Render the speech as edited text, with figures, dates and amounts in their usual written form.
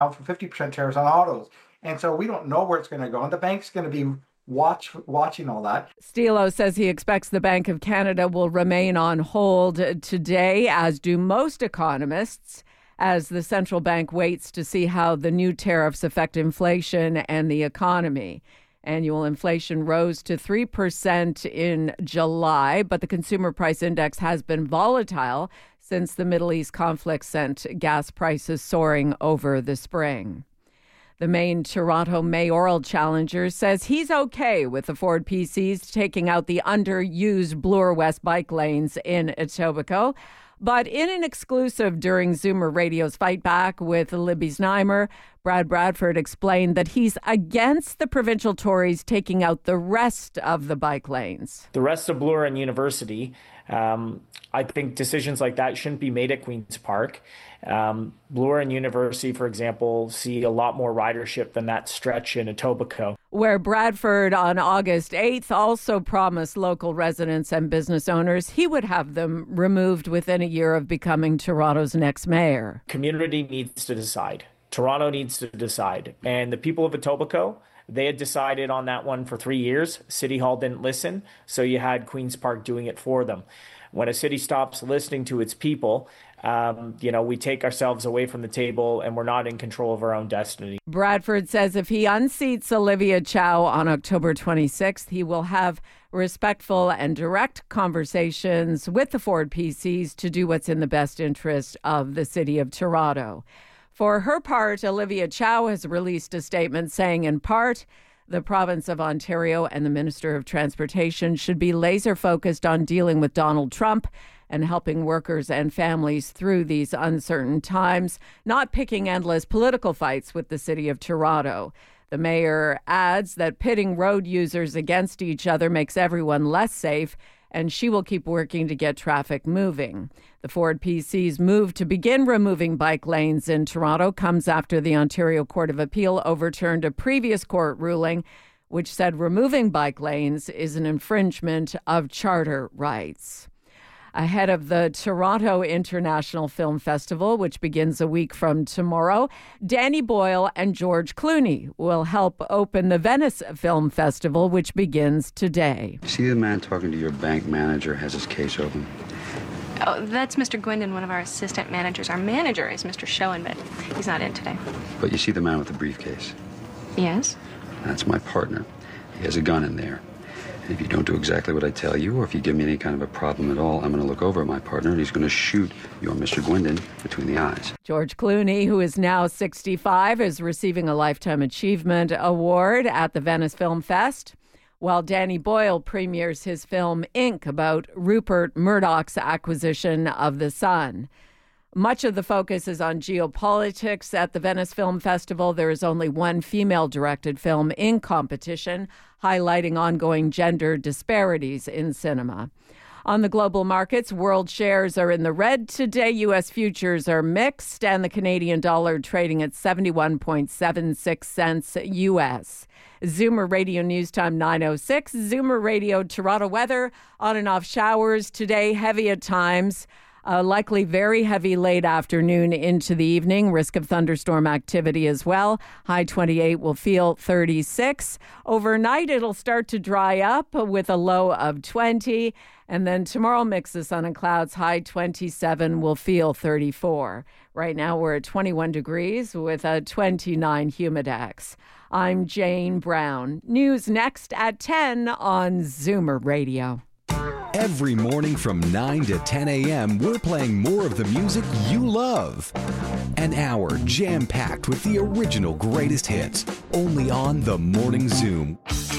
out for 50% tariffs on autos. And so we don't know where it's going to go. And the bank's going to be watching all that. Stilo says he expects the Bank of Canada will remain on hold today, as do most economists, as the central bank waits to see how the new tariffs affect inflation and the economy. Annual inflation rose to 3% in July, but the consumer price index has been volatile since the Middle East conflict sent gas prices soaring over the spring. The main Toronto mayoral challenger says he's okay with the Ford PCs taking out the underused Bloor West bike lanes in Etobicoke. But in an exclusive during Zoomer Radio's Fight Back with Libby Znaimer, Brad Bradford explained that he's against the provincial Tories taking out the rest of the bike lanes. The rest of Bloor and University, I think decisions like that shouldn't be made at Queen's Park. Bloor and University, for example, see a lot more ridership than that stretch in Etobicoke. Where Bradford on August 8th also promised local residents and business owners he would have them removed within a year of becoming Toronto's next mayor. Community needs to decide. Toronto needs to decide. And the people of Etobicoke, they had decided on that one for 3 years. City Hall didn't listen, so you had Queen's Park doing it for them. When a city stops listening to its people, we take ourselves away from the table and we're not in control of our own destiny. Bradford says if he unseats Olivia Chow on October 26th, he will have respectful and direct conversations with the Ford PCs to do what's in the best interest of the city of Toronto. For her part, Olivia Chow has released a statement saying, in part, the province of Ontario and the Minister of Transportation should be laser focused on dealing with Donald Trump and helping workers and families through these uncertain times, not picking endless political fights with the city of Toronto. The mayor adds that pitting road users against each other makes everyone less safe, and she will keep working to get traffic moving. The Ford PC's move to begin removing bike lanes in Toronto comes after the Ontario Court of Appeal overturned a previous court ruling which said removing bike lanes is an infringement of charter rights. Ahead of the Toronto International Film Festival, which begins a week from tomorrow, Danny Boyle and George Clooney will help open the Venice Film Festival, which begins today. See, the man talking to your bank manager has his case open. Oh, that's Mr. Gwendon, one of our assistant managers. Our manager is Mr. Schoen, but he's not in today. But you see the man with the briefcase? Yes? That's my partner. He has a gun in there. If you don't do exactly what I tell you, or if you give me any kind of a problem at all, I'm going to look over at my partner and he's going to shoot your Mr. Gwendon between the eyes. George Clooney, who is now 65, is receiving a Lifetime Achievement Award at the Venice Film Fest, while Danny Boyle premieres his film Inc. about Rupert Murdoch's acquisition of The Sun. Much of the focus is on geopolitics. At the Venice Film Festival, there is only one female-directed film in competition, highlighting ongoing gender disparities in cinema. On the global markets, world shares are in the red today. U.S. futures are mixed, and the Canadian dollar trading at 71.76 cents U.S. Zoomer Radio News Time 9:06. Zoomer Radio Toronto weather, on and off showers today, heavy at times. Likely very heavy late afternoon into the evening. Risk of thunderstorm activity as well. High 28 will feel 36. Overnight, it'll start to dry up with a low of 20. And then tomorrow, mix of sun and clouds. High 27 will feel 34. Right now, we're at 21 degrees with a 29 humidex. I'm Jane Brown. News next at 10 on Zoomer Radio. Every morning from 9 to 10 a.m., we're playing more of the music you love. An hour jam-packed with the original greatest hits, only on The Morning Zoom.